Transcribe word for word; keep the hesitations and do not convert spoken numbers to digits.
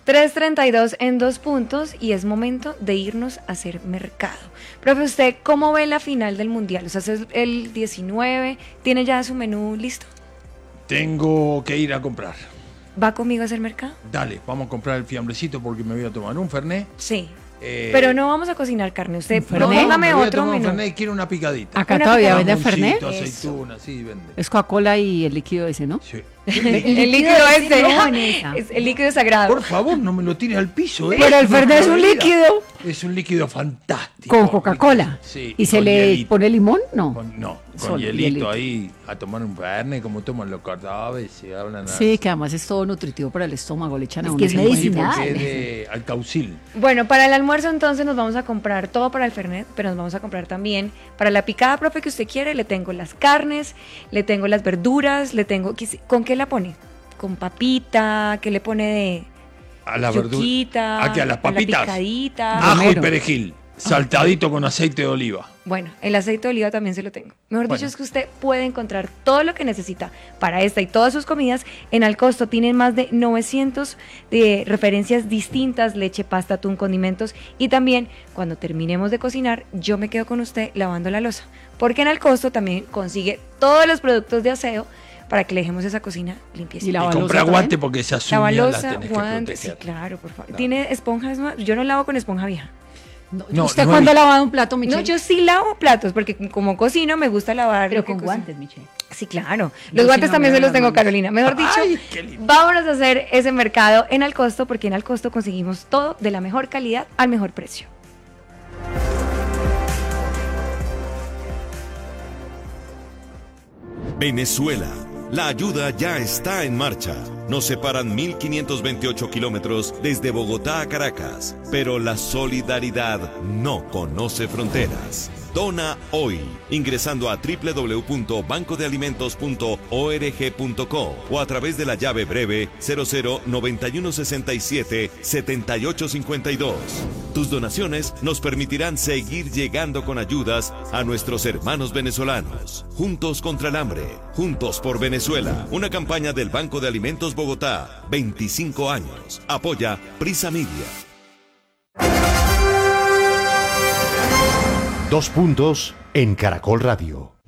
tres treinta y dos en dos puntos y es momento de irnos a hacer mercado. Profe, ¿usted cómo ve la final del Mundial? O sea, es el diecinueve, ¿tiene ya su menú listo? Tengo que ir a comprar. ¿Va conmigo a hacer mercado? Dale, vamos a comprar el fiambrecito porque me voy a tomar un fernet. Sí. Eh, Pero no vamos a cocinar carne. Usted no, póngame me voy a otro tomar un menú. fernet, quiero una picadita. Acá Una todavía picadita. vende Fernet. Jamoncito, aceituna, sí, vende. Es Coca-Cola y el líquido ese, ¿no? Sí. El, el líquido ese, no, Vanessa. es el líquido sagrado. Por favor, no me lo tires al piso, ¿eh? Pero el Fernet es un Vida. líquido Es un líquido fantástico. con Coca-Cola. Sí. ¿Y se con le hielito. pone limón? No. Con, no, con Solo hielito, hielito. ahí a tomar un fernet como toman los cordobeses, se hablan Sí, que además es todo nutritivo para el estómago, le echan a Es uno que es cincuenta. medicinal. porque es de alcaucil. Bueno, para el almuerzo entonces nos vamos a comprar todo para el Fernet, pero nos vamos a comprar también para la picada, profe, que usted quiere. Le tengo las carnes, le tengo las verduras, le tengo... ¿Con qué la pone? Con papita, ¿qué le pone de A la verdura. yuquita? Aquí a las papitas. A la picadita. Ajo y Romero. perejil, saltadito con aceite de oliva. Bueno, el aceite de oliva también se lo tengo. Mejor Bueno. dicho, es que usted puede encontrar todo lo que necesita para esta y todas sus comidas en Alcosto. Tienen más de novecientas de referencias distintas, leche, pasta, atún, condimentos. Y también, cuando terminemos de cocinar, yo me quedo con usted lavando la loza. Porque en Alcosto también consigue todos los productos de aseo para que le dejemos esa cocina limpiecita. Y la Y balosa compra también. guante porque esas uñas las Lavalosa, tenés que guantes, sí, proteger. claro, por favor. Claro. ¿Tiene esponjas nuevas? Yo no lavo con esponja vieja. No, No, ¿Usted no cuándo he ha lavado un plato, Michelle? No, yo sí lavo platos, porque como cocino me gusta lavar. Pero lo que con cocino. guantes, Michelle. Sí, claro. Yo Los sí guantes no también me se los lavo tengo, las manos. Carolina. Mejor dicho, Ay, qué lindo. vámonos a hacer ese mercado en Alcosto, porque en Alcosto conseguimos todo de la mejor calidad al mejor precio. Venezuela. La ayuda ya está en marcha. Nos separan mil quinientos veintiocho kilómetros desde Bogotá a Caracas, pero la solidaridad no conoce fronteras. Dona hoy, ingresando a doble u doble u doble u punto banco de alimentos punto org punto co o a través de la llave breve cero cero noventa y uno sesenta y siete setenta y ocho cincuenta y dos. Tus donaciones nos permitirán seguir llegando con ayudas a nuestros hermanos venezolanos. Juntos contra el hambre, juntos por Venezuela. Una campaña del Banco de Alimentos Bogotá, veinticinco años. Apoya Prisa Media. Dos puntos en Caracol Radio.